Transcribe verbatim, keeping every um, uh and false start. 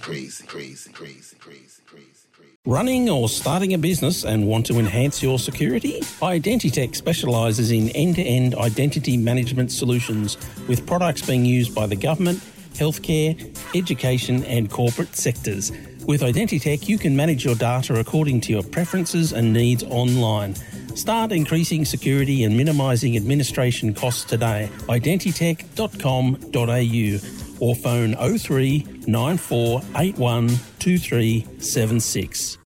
crazy, crazy, crazy, crazy, crazy. Running or starting a business and want to enhance your security? Identitech specialises in end-to-end identity management solutions with products being used by the government, healthcare, education and corporate sectors. With Identitech, you can manage your data according to your preferences and needs online. Start increasing security and minimising administration costs today. identitech dot com dot a u or phone oh three nine four eight one two three seven six.